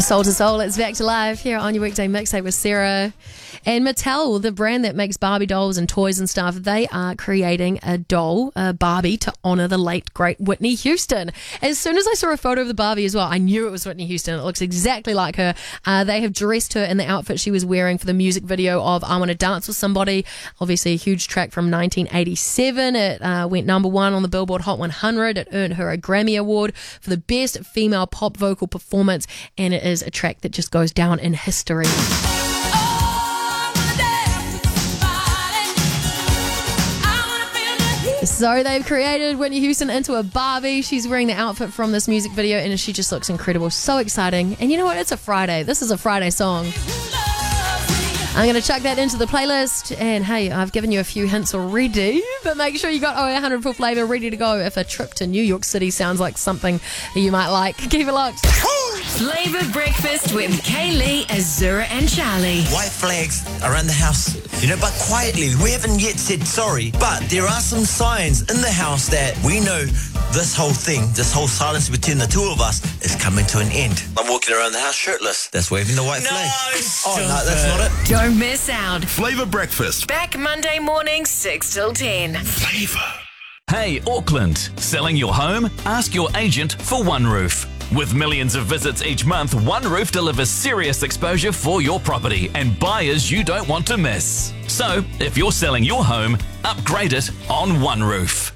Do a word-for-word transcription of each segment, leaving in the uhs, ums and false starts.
Soul to Soul, it's back to live here on your weekday mixtape with Sarah. And Mattel, the brand that makes Barbie dolls and toys and stuff, they are creating a doll, a Barbie, to honour the late, great Whitney Houston. As soon as I saw a photo of the Barbie as well, I knew it was Whitney Houston. It looks exactly like her. Uh, they have dressed her in the outfit she was wearing for the music video of I Want to Dance with Somebody. Obviously a huge track from nineteen eighty-seven. It uh, went number one on the Billboard Hot one hundred. It earned her a Grammy Award for the best female pop vocal performance, and it is a track that just goes down in history. So they've created Whitney Houston into a Barbie. She's wearing the outfit from this music video and she just looks incredible. So exciting. And you know what? It's a Friday. This is a Friday song. I'm going to chuck that into the playlist. And hey, I've given you a few hints already, but make sure you got oh one hundred for flavour ready to go if a trip to New York City sounds like something you might like. Keep it locked. Flavour Breakfast with Kaylee, Azura and Charlie. White flags around the house, you know, but quietly. We haven't yet said sorry, but there are some signs in the house that we know this whole thing, this whole silence between the two of us is coming to an end. I'm walking around the house shirtless. That's waving the white No, flag. stop Oh, no, that's not it. Don't miss out. Flavour Breakfast. Back Monday morning, six till ten. Flavour. Hey, Auckland. Selling your home? Ask your agent for One Roof. With millions of visits each month, One Roof delivers serious exposure for your property and buyers you don't want to miss. So, if you're selling your home, upgrade it on One Roof.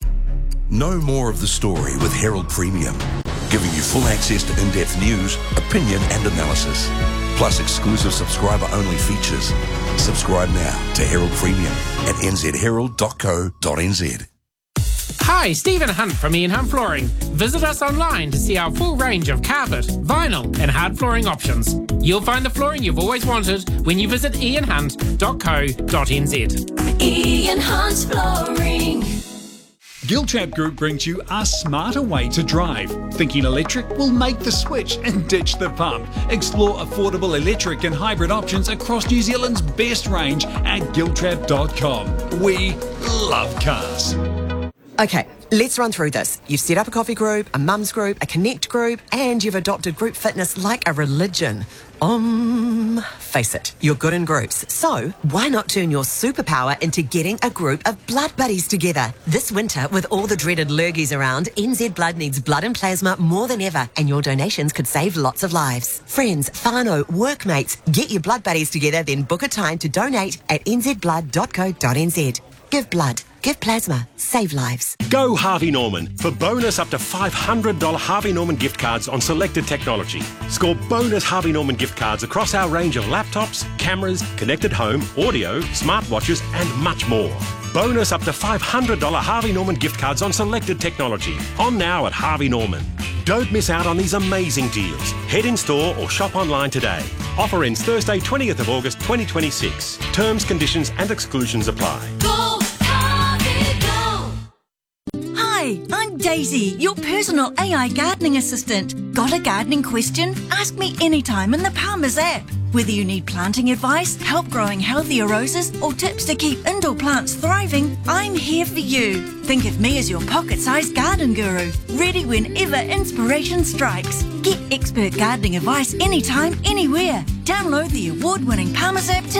Know more of the story with Herald Premium, giving you full access to in-depth news, opinion and analysis, plus exclusive subscriber-only features. Subscribe now to Herald Premium at n z herald dot co dot n z. Hi, Stephen Hunt from Ian Hunt Flooring. Visit us online to see our full range of carpet, vinyl and hard flooring options. You'll find the flooring you've always wanted when you visit ian hunt dot co dot n z. Ian Hunt Flooring. Giltrap Group brings you a smarter way to drive. Thinking electric? Will make the switch and ditch the pump. Explore affordable electric and hybrid options across New Zealand's best range at giltrap dot com. We love cars. Okay, let's run through this. You've set up a coffee group, a mums group, a connect group, and you've adopted group fitness like a religion. Um, face it, you're good in groups. So, why not turn your superpower into getting a group of blood buddies together? This winter, with all the dreaded lurgies around, N Z Blood needs blood and plasma more than ever, and your donations could save lots of lives. Friends, whānau, workmates, get your blood buddies together, then book a time to donate at n z blood dot co dot n z. Give blood. Give plasma. Save lives. Go Harvey Norman for bonus up to five hundred dollars Harvey Norman gift cards on selected technology. Score bonus Harvey Norman gift cards across our range of laptops, cameras, connected home, audio, smartwatches and much more. Bonus up to five hundred dollars Harvey Norman gift cards on selected technology. On now at Harvey Norman. Don't miss out on these amazing deals. Head in store or shop online today. Offer ends Thursday, twentieth of August twenty twenty-six. Terms, conditions and exclusions apply. Go, Harvey, go! Hi, I'm Daisy, your personal A I gardening assistant. Got a gardening question? Ask me anytime in the Palmer's app. Whether you need planting advice, help growing healthier roses, or tips to keep indoor plants thriving, I'm here for you. Think of me as your pocket-sized garden guru, ready whenever inspiration strikes. Get expert gardening advice anytime, anywhere. Download the award-winning Palmer's app today.